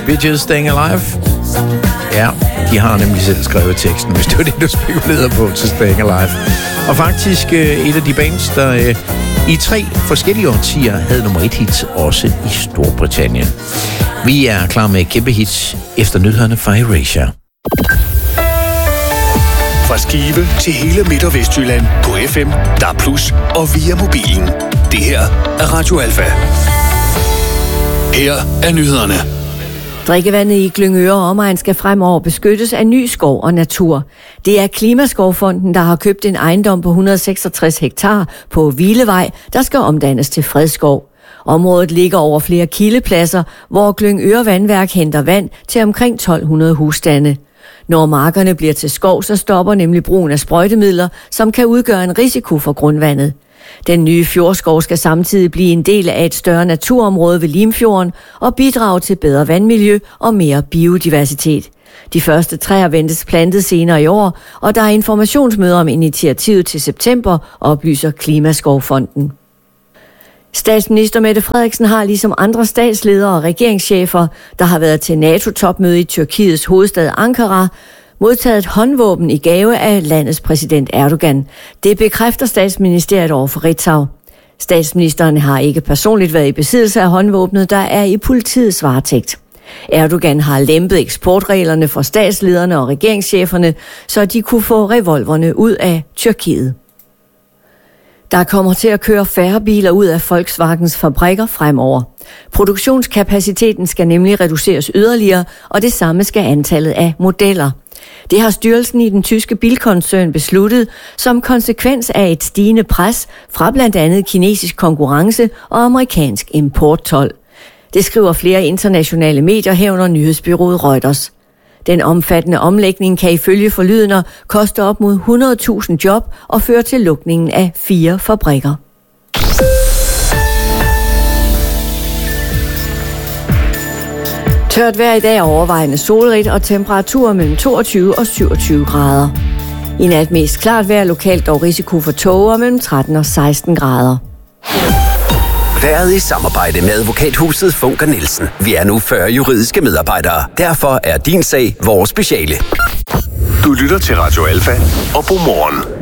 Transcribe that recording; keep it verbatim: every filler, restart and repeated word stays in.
Bitches Staying Alive. Ja, de har nemlig selv skrevet teksten, hvis det var det, du spekulerede på til Staying Alive. Og faktisk et af de bands, der i tre forskellige årtier havde nummer et hits, også i Storbritannien. Vi er klar med kæmpe hits efter nyhederne fra Erasure. Fra Skive til hele Midt- og Vestjylland på F M, D A B plus, og via mobilen. Det her er Radio Alfa. Her er nyhederne. Drikkevandet i Glyngøre og omegn skal fremover beskyttes af ny skov og natur. Det er Klimaskovfonden, der har købt en ejendom på et hundrede og seksogtres hektar på Hvilevej, der skal omdannes til fredskov. Området ligger over flere kildepladser, hvor Glyngøre Vandværk henter vand til omkring tolv hundrede husstande. Når markerne bliver til skov, så stopper nemlig brugen af sprøjtemidler, som kan udgøre en risiko for grundvandet. Den nye fjordskov skal samtidig blive en del af et større naturområde ved Limfjorden og bidrage til bedre vandmiljø og mere biodiversitet. De første træer ventes plantet senere i år, og der er informationsmøder om initiativet til september, oplyser Klimaskovfonden. Statsminister Mette Frederiksen har ligesom andre statsledere og regeringschefer, der har været til NATO-topmøde i Tyrkiets hovedstad Ankara, modtaget et håndvåben i gave af landets præsident Erdogan. Det bekræfter statsministeriet over for Ritzau. Statsministeren har ikke personligt været i besiddelse af håndvåbnet, der er i politiets varetægt. Erdogan har lempet eksportreglerne for statslederne og regeringscheferne, så de kunne få revolverne ud af Tyrkiet. Der kommer til at køre færre biler ud af Volkswagens fabrikker fremover. Produktionskapaciteten skal nemlig reduceres yderligere, og det samme skal antallet af modeller. Det har styrelsen i den tyske bilkoncern besluttet som konsekvens af et stigende pres fra blandt andet kinesisk konkurrence og amerikansk importtol. Det skriver flere internationale medier, herunder nyhedsbureauet Reuters. Den omfattende omlægning kan ifølge forlydender koste op mod hundrede tusind job og føre til lukningen af fire fabrikker. Tørt vejr i dag er overvejende solrigt og temperaturer mellem toogtyve og syvogtyve grader. I nat mest klart vejr, lokalt dog risiko for tåger mellem tretten og seksten grader. Været i samarbejde med advokathuset Funker Nielsen. Vi er nu fyrre juridiske medarbejdere. Derfor er din sag vores speciale. Du lytter til Radio Alfa og Godmorgen.